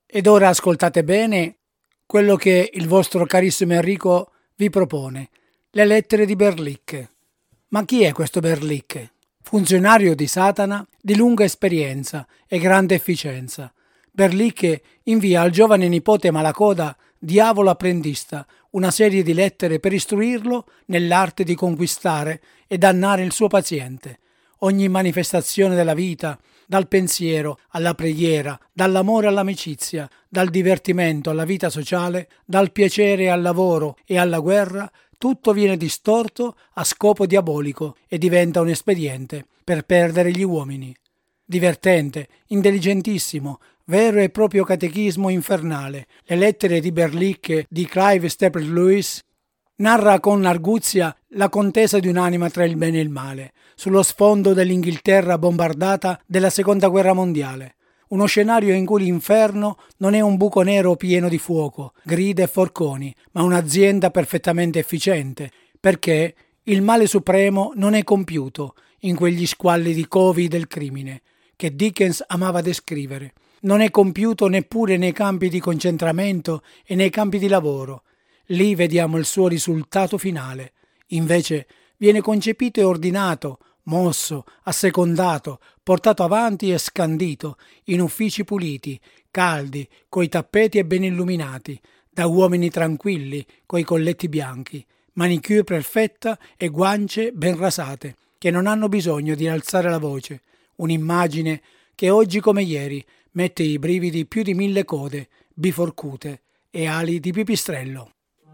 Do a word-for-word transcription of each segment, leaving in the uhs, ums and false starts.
Ed ora ascoltate bene quello che il vostro carissimo Enrico vi propone. Le lettere di Berlicche. Ma chi è questo Berlicche? Funzionario di Satana di lunga esperienza e grande efficienza. Berlicche invia al giovane nipote Malacoda, diavolo apprendista, una serie di lettere per istruirlo nell'arte di conquistare e dannare il suo paziente. Ogni manifestazione della vita, dal pensiero alla preghiera, dall'amore all'amicizia, dal divertimento alla vita sociale, dal piacere al lavoro e alla guerra, tutto viene distorto a scopo diabolico e diventa un espediente per perdere gli uomini. Divertente, intelligentissimo, vero e proprio catechismo infernale. Le lettere di Berlicche di Clive Staple Lewis narra con arguzia la contesa di un'anima tra il bene e il male, sullo sfondo dell'Inghilterra bombardata della Seconda Guerra Mondiale. Uno scenario in cui l'inferno non è un buco nero pieno di fuoco, grida e forconi, ma un'azienda perfettamente efficiente, perché il male supremo non è compiuto in quegli squallidi covi del crimine che Dickens amava descrivere. Non è compiuto neppure nei campi di concentramento e nei campi di lavoro. Lì vediamo il suo risultato finale. Invece viene concepito e ordinato, mosso, assecondato, portato avanti e scandito in uffici puliti, caldi, coi tappeti e ben illuminati, da uomini tranquilli, coi colletti bianchi, manicure perfetta e guance ben rasate, che non hanno bisogno di alzare la voce. Un'immagine che oggi come ieri mette i brividi più di mille code, biforcute e ali di pipistrello.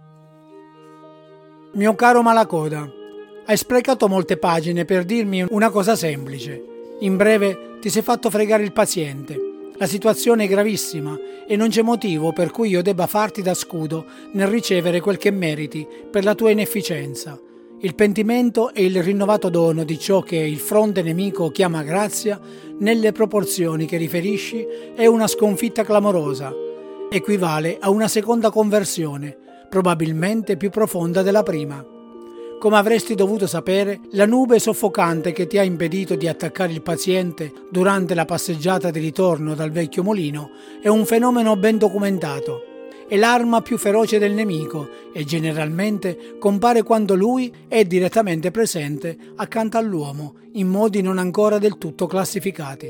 Mio caro Malacoda, hai sprecato molte pagine per dirmi una cosa semplice. In breve ti sei fatto fregare il paziente. La situazione è gravissima e non c'è motivo per cui io debba farti da scudo nel ricevere quel che meriti per la tua inefficienza. Il pentimento e il rinnovato dono di ciò che il fronte nemico chiama grazia, nelle proporzioni che riferisci, è una sconfitta clamorosa. Equivale a una seconda conversione, probabilmente più profonda della prima. Come avresti dovuto sapere, la nube soffocante che ti ha impedito di attaccare il paziente durante la passeggiata di ritorno dal vecchio mulino è un fenomeno ben documentato. È l'arma più feroce del nemico e generalmente compare quando lui è direttamente presente accanto all'uomo in modi non ancora del tutto classificati.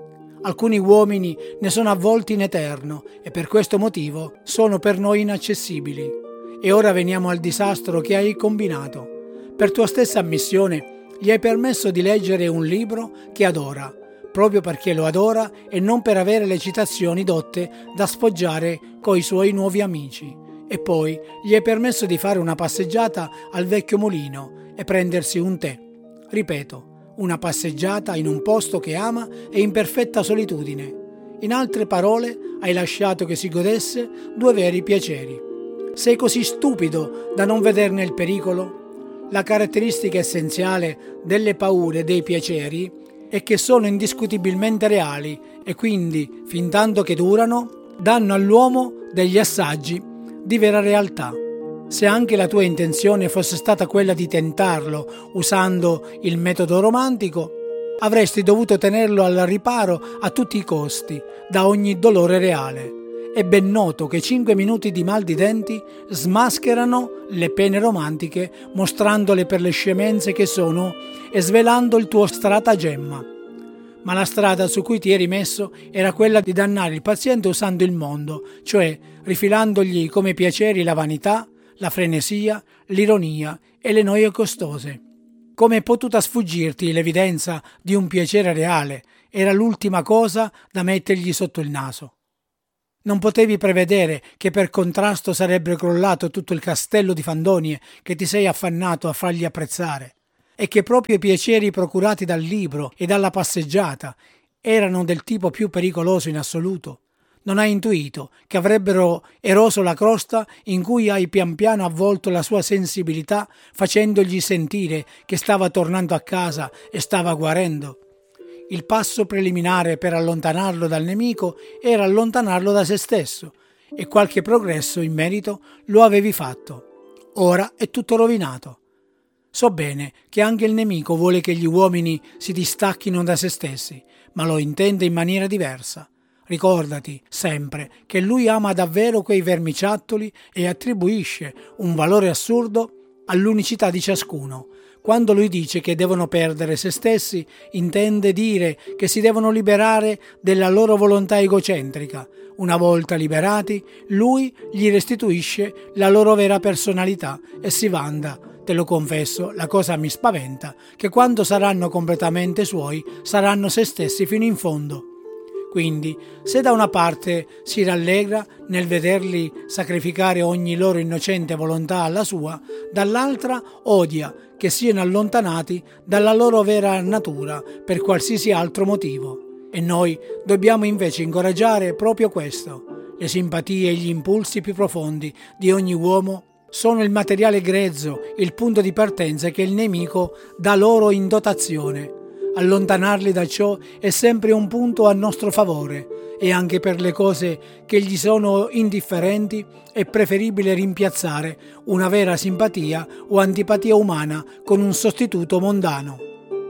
Alcuni uomini ne sono avvolti in eterno e per questo motivo sono per noi inaccessibili. E ora veniamo al disastro che hai combinato. Per tua stessa ammissione gli hai permesso di leggere un libro che adora, proprio perché lo adora e non per avere le citazioni dotte da sfoggiare coi suoi nuovi amici. E poi gli hai permesso di fare una passeggiata al vecchio mulino e prendersi un tè. Ripeto, una passeggiata in un posto che ama e in perfetta solitudine. In altre parole, hai lasciato che si godesse due veri piaceri. Sei così stupido da non vederne il pericolo? La caratteristica essenziale delle paure e dei piaceri è che sono indiscutibilmente reali e quindi, fin tanto che durano, danno all'uomo degli assaggi di vera realtà. Se anche la tua intenzione fosse stata quella di tentarlo usando il metodo romantico, avresti dovuto tenerlo al riparo a tutti i costi da ogni dolore reale. È ben noto che cinque minuti di mal di denti smascherano le pene romantiche mostrandole per le scemenze che sono e svelando il tuo stratagemma. Ma la strada su cui ti eri messo era quella di dannare il paziente usando il mondo, cioè rifilandogli come piaceri la vanità, la frenesia, l'ironia e le noie costose. Come è potuta sfuggirti l'evidenza di un piacere reale? Era l'ultima cosa da mettergli sotto il naso. Non potevi prevedere che per contrasto sarebbe crollato tutto il castello di fandonie che ti sei affannato a fargli apprezzare, e che proprio i piaceri procurati dal libro e dalla passeggiata erano del tipo più pericoloso in assoluto. Non hai intuito che avrebbero eroso la crosta in cui hai pian piano avvolto la sua sensibilità, facendogli sentire che stava tornando a casa e stava guarendo. Il passo preliminare per allontanarlo dal nemico era allontanarlo da se stesso, e qualche progresso in merito lo avevi fatto. Ora è tutto rovinato. So bene che anche il nemico vuole che gli uomini si distacchino da se stessi, ma lo intende in maniera diversa. Ricordati sempre che lui ama davvero quei vermiciattoli e attribuisce un valore assurdo all'unicità di ciascuno. Quando lui dice che devono perdere se stessi, intende dire che si devono liberare della loro volontà egocentrica. Una volta liberati, lui gli restituisce la loro vera personalità e si vanta. Te lo confesso, la cosa mi spaventa, che quando saranno completamente suoi, saranno se stessi fino in fondo. Quindi, se da una parte si rallegra nel vederli sacrificare ogni loro innocente volontà alla sua, dall'altra odia che siano allontanati dalla loro vera natura per qualsiasi altro motivo. E noi dobbiamo invece incoraggiare proprio questo. Le simpatie e gli impulsi più profondi di ogni uomo sono il materiale grezzo, il punto di partenza che il nemico dà loro in dotazione. Allontanarli da ciò è sempre un punto a nostro favore e anche per le cose che gli sono indifferenti è preferibile rimpiazzare una vera simpatia o antipatia umana con un sostituto mondano.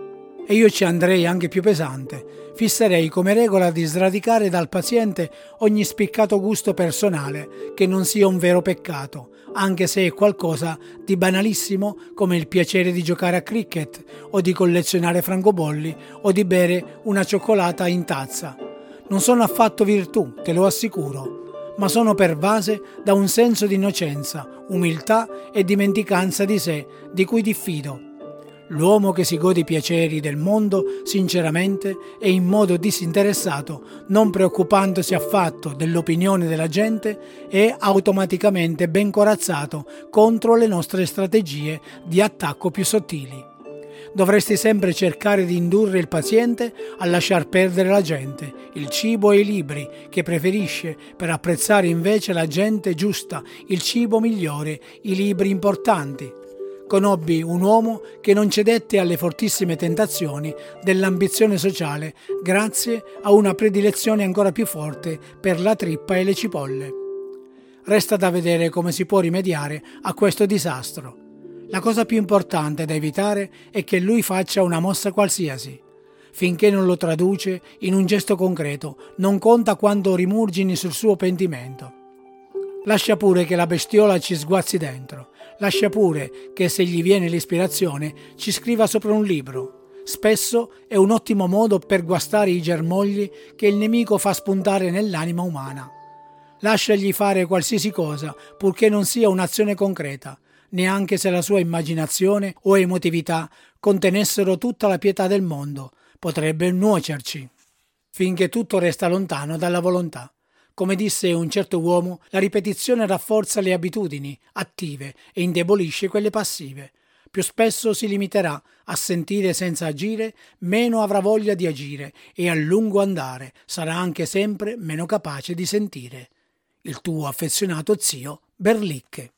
E io ci andrei anche più pesante. Fisserei come regola di sradicare dal paziente ogni spiccato gusto personale che non sia un vero peccato, anche se è qualcosa di banalissimo come il piacere di giocare a cricket o di collezionare francobolli o di bere una cioccolata in tazza. Non sono affatto virtù, te lo assicuro, ma sono pervase da un senso di innocenza, umiltà e dimenticanza di sé, di cui diffido. L'uomo che si gode i piaceri del mondo sinceramente e in modo disinteressato, non preoccupandosi affatto dell'opinione della gente, è automaticamente ben corazzato contro le nostre strategie di attacco più sottili. Dovresti sempre cercare di indurre il paziente a lasciar perdere la gente, il cibo e i libri che preferisce per apprezzare invece la gente giusta, il cibo migliore, i libri importanti. Conobbi un uomo che non cedette alle fortissime tentazioni dell'ambizione sociale grazie a una predilezione ancora più forte per la trippa e le cipolle. Resta da vedere come si può rimediare a questo disastro. La cosa più importante da evitare è che lui faccia una mossa qualsiasi. Finché non lo traduce in un gesto concreto, non conta quando rimurgini sul suo pentimento. Lascia pure che la bestiola ci sguazzi dentro. Lascia pure che, se gli viene l'ispirazione, ci scriva sopra un libro. Spesso è un ottimo modo per guastare i germogli che il nemico fa spuntare nell'anima umana. Lasciagli fare qualsiasi cosa, purché non sia un'azione concreta, neanche se la sua immaginazione o emotività contenessero tutta la pietà del mondo. Potrebbe nuocerci, finché tutto resta lontano dalla volontà. Come disse un certo uomo, la ripetizione rafforza le abitudini attive e indebolisce quelle passive. Più spesso si limiterà a sentire senza agire, meno avrà voglia di agire e a lungo andare sarà anche sempre meno capace di sentire. Il tuo affezionato zio Berlicche.